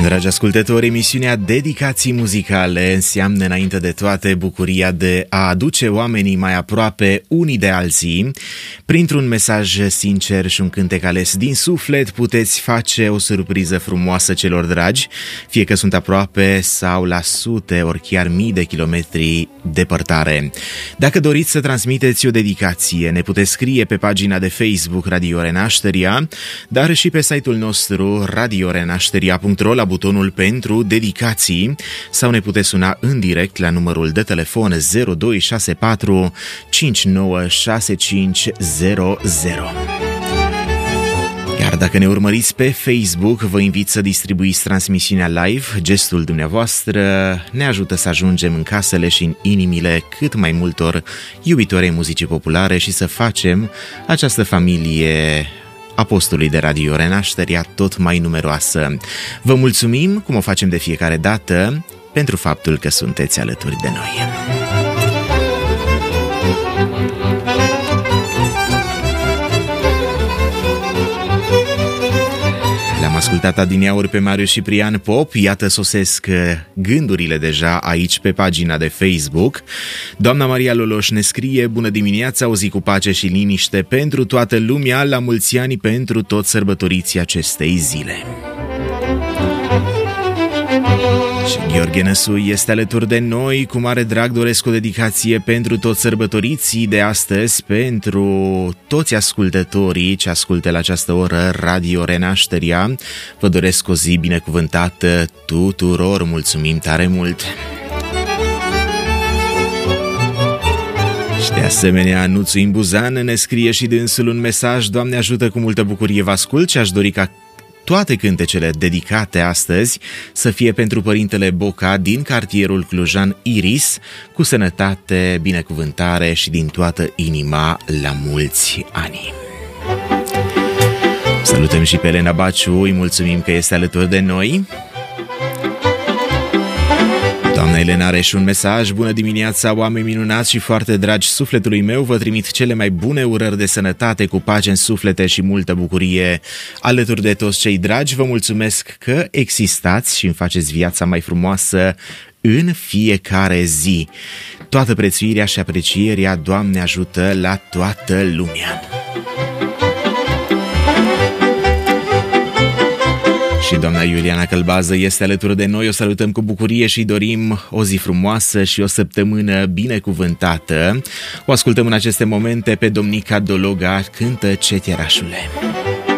Dragi ascultători, emisiunea Dedicații Muzicale înseamnă înainte de toate bucuria de a aduce oamenii mai aproape unii de alții. Printr-un mesaj sincer și un cântec ales din suflet puteți face o surpriză frumoasă celor dragi, fie că sunt aproape sau la sute ori chiar mii de kilometri departare. Dacă doriți să transmiteți o dedicație, ne puteți scrie pe pagina de Facebook Radio Renașteria, dar și pe site-ul nostru radiorenașteria.ro la butonul pentru dedicații sau ne puteți suna în direct la numărul de telefon 0264 596500. Iar dacă ne urmăriți pe Facebook, vă invit să distribuiți transmisiunea live. Gestul dumneavoastră ne ajută să ajungem în casele și în inimile cât mai multor iubitori ai muzicii populare și să facem această familie Apostolului de Radio Renașteria tot mai numeroasă. Vă mulțumim, cum o facem de fiecare dată, pentru faptul că sunteți alături de noi. L-am ascultat adineauri pe Marius Ciprian Pop, iată sosesc gândurile deja aici pe pagina de Facebook. Doamna Maria Loloș ne scrie: bună dimineața, o zi cu pace și liniște pentru toată lumea, la mulți ani pentru toți sărbătoriții acestei zile. Și Gheorghe Năsu este alături de noi. Cu mare drag doresc o dedicație pentru toți sărbătoriții de astăzi, pentru toți ascultătorii ce ascultă la această oră Radio Renașteria. Vă doresc o zi binecuvântată tuturor, mulțumim tare mult! Și de asemenea, Nuțu Imbuzan ne scrie și dânsul un mesaj: Doamne ajută, cu multă bucurie vă ascult și aș dori ca toate cântecele dedicate astăzi să fie pentru părintele Boca din cartierul clujan Iris, cu sănătate, binecuvântare și din toată inima la mulți ani. Salutăm și pe Elena Baciu, îi mulțumim că este alături de noi. Doamna Elena are și un mesaj: bună dimineața, oameni minunați și foarte dragi sufletului meu, vă trimit cele mai bune urări de sănătate, cu pace în suflete și multă bucurie alături de toți cei dragi. Vă mulțumesc că existați și îmi faceți viața mai frumoasă în fiecare zi. Toată prețuirea și aprecierea, Doamne ajută, la toată lumea. Și doamna Iuliana Călbază este alături de noi, o salutăm cu bucurie și dorim o zi frumoasă și o săptămână binecuvântată. O ascultăm în aceste momente pe domnica Dologa, cântă Ceterașule.